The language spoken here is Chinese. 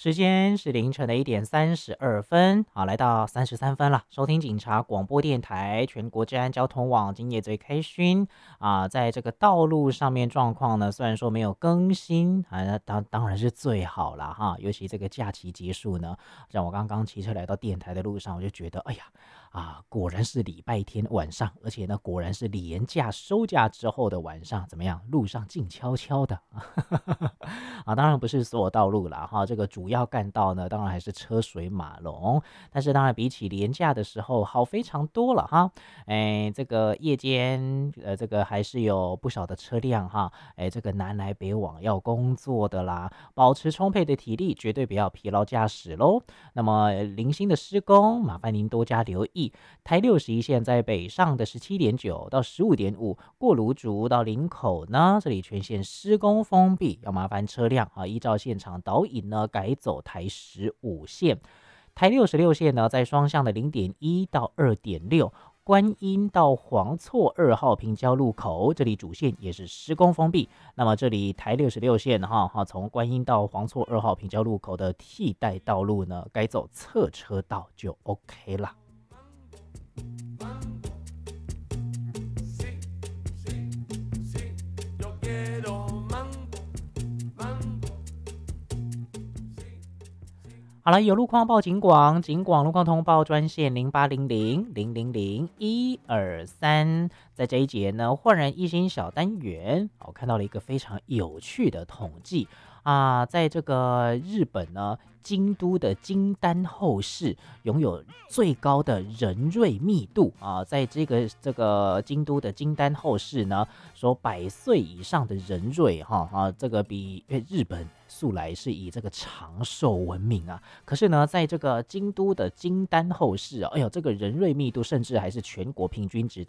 时间是凌晨的1点32分，好，来到33分了。收听警察广播电台全国治安交通网，今夜最开心啊！在这个道路上面状况呢，虽然说没有更新啊，那当然是最好了哈。尤其这个假期结束呢，让我刚刚骑车来到电台的路上，我就觉得，哎呀果然是礼拜天晚上，而且呢，果然是连假收假之后的晚上，怎么样？路上静悄悄的。啊，当然不是所有道路啦，哈，这个主要干道呢，当然还是车水马龙，但是当然比起连假的时候好非常多了哈。这个夜间这个还是有不少的车辆哈，这个南来北往要工作的啦，保持充沛的体力，绝对不要疲劳驾驶喽。那么零星的施工，麻烦您多加留意。台61线在北上的17.9到15.5，过芦竹到林口呢，这里全线施工封闭，要麻烦车辆依照现场导引呢改走台15线。台66线呢，在双向的0.1到2.6。观音到黄错2号平交路口，这里主线也是施工封闭。那么这里台66线从观音到黄错2号平交路口的替代道路呢，改走侧车道就 OK 了。好了，有路况报警广，警广路况通报专线0800000123。在这一节呢，焕然一新小单元，我看到了一个非常有趣的统计啊，在这个日本呢，京都的京丹后市拥有最高的人瑞密度啊，在这个京都的京丹后市呢，说100岁以上的人瑞这个比日本素来是以这个长寿闻名啊，可是呢，在这个京都的京丹后市这个人瑞密度甚至还是全国平均值